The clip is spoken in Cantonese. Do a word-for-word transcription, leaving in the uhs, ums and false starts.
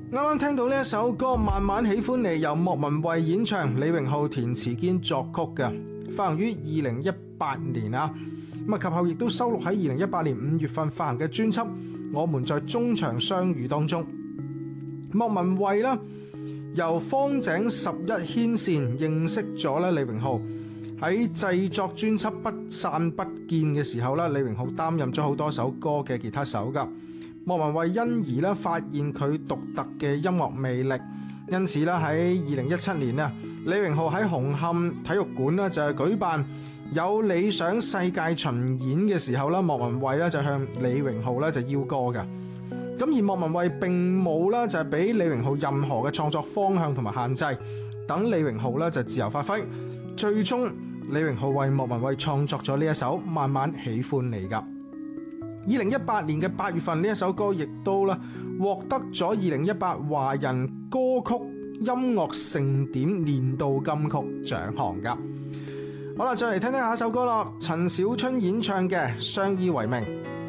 啱啱聽到呢一首歌《慢慢喜歡你》，由莫文蔚演唱，李榮浩填詞兼作曲嘅，發行於二零一八年啊。咁啊，及後亦都收錄喺二零一八年五月份發行嘅專輯《我們在中場相遇》當中。莫文蔚啦，由方井十一牽線認識咗咧李榮浩，喺製作專輯《不散不見》嘅時候咧，李榮浩擔任咗好多首歌嘅吉他手噶。莫文蔚因而咧發現佢獨特嘅音樂魅力，因此咧喺二零一七年啊，李榮浩喺紅磡體育館咧就係舉辦有理想世界巡演嘅時候咧，莫文蔚咧就向李榮浩咧就邀歌嘅。咁而莫文蔚並冇咧就係俾李榮浩任何嘅創作方向同埋限制，等李榮浩咧就自由發揮。最終李榮浩為莫文蔚創作咗呢一首《慢慢喜歡你》噶。二零一八年嘅八月份，呢一首歌亦都咧獲得咗二零一八華人歌曲音樂盛典年度金曲獎項噶。好啦，再嚟聽聽下一首歌啦，陳小春演唱嘅《相依為命》。